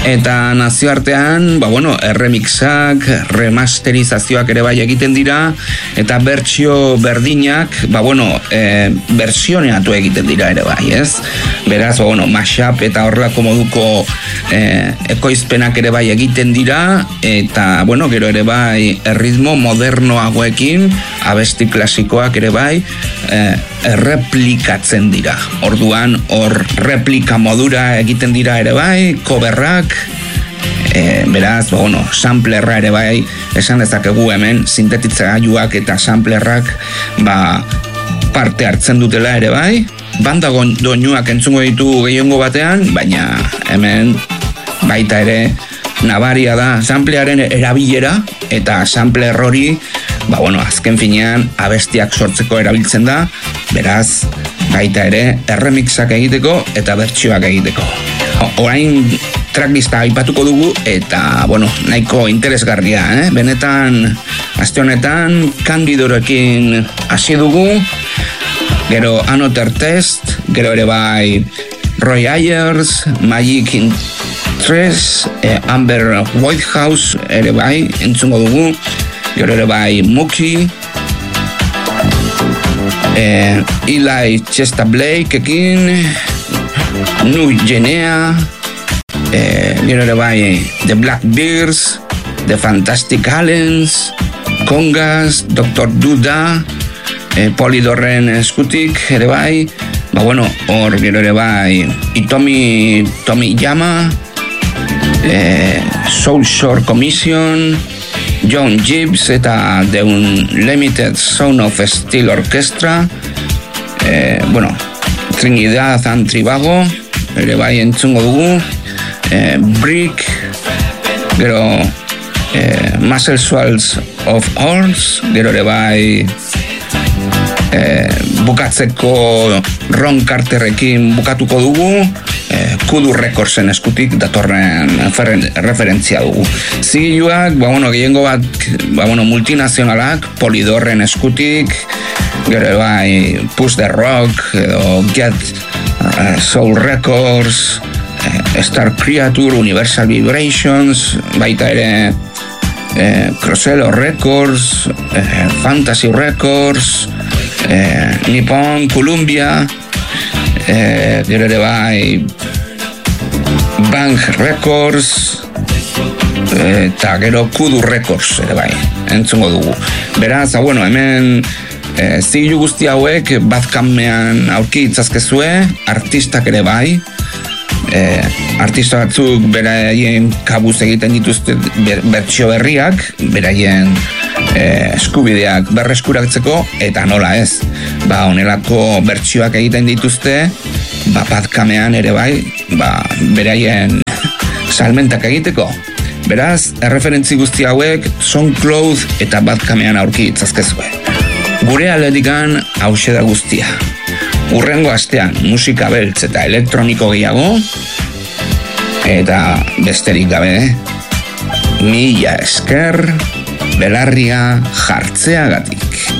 Eta nazioartean, remixak, remasterizazioak ere bai egiten dira, eta bertsio berdinak, bersioneatu egiten dira ere bai, ez? Beraz, mashup eta horrelako moduko ekoizpenak ere bai egiten dira, eta, gero ere bai, erritmo modernoagoekin, abesti klasikoak ere bai, erreplikatzen dira. Orduan, hor replika modura egiten dira ere bai, coverrak, beraz, samplerra ere bai, esan dezakegu hemen, sintetitzailuak eta samplerrak, parte hartzen dutela ere bai, banda doinuak entzungo ditu gehiengo batean, baina hemen baita ere nabaria da samplearen erabilera, eta sampler hori, azken finean abestiak sortzeko erabiltzen da, beraz, baita ere erremixak egiteko eta bertsioak egiteko. Orain tracklista aipatuko dugu eta, nahiko interesgarria, benetan, aste honetan, Candidorekin hasi dugu, gero Another Test, gero ere bai Roy Ayers, Magic in Tres, Amber Whitehouse ere bai entzungo dugu, gero ere bai Mookie, Eli Chester Blake ekin, New Guinea, gero ere bai The Blackbeards, The Fantastic Allens, Congas, Dr. Duda, Polydorren eskutik ere bai, hor gero ere bai Tommy Yama, Soul Shore Commission, John Gibbs eta The Unlimited Sound of Steel Orchestra, Trinidad and Tribago ere bai entzungo dugu, Brick, gero Muscle Swells of Horns, gero ere bai bukatzeko Ron Carterrekin bukatuko dugu, Kudu Recordsen eskutik datorren referentzia dugu. Zigiluak, gehiengo bat, multinazionalak, Polydorren eskutik, gero bai Push the Rock, edo Get Soul Records, Star Creature, Universal Vibrations, baita ere Crossello Records, Fantasy Records, Nippon, Columbia, gero ere bai Bang Records, eta gero Kudu Records ere bai entzungo dugu. Beraz, hemen zigilu guzti hauek Bandcampean aurki itzazkezue, artistak ere bai, artista batzuk beraien kabuz egiten dituzte bertsio berriak, beraien eskubideak berreskuratzeko, eta nola ez, honelako bertsioak egiten dituzte, Bandcampean ere bai, beraien salmentak egiteko. Beraz, erreferentzi guzti hauek SoundCloud eta Bandcampean aurki itzazkezue. Gure aldetikan hauxe da guztia. Urrengo astean musika beltz eta elektroniko gehiago, eta besterik gabe, mila esker belarria jartzeagatik.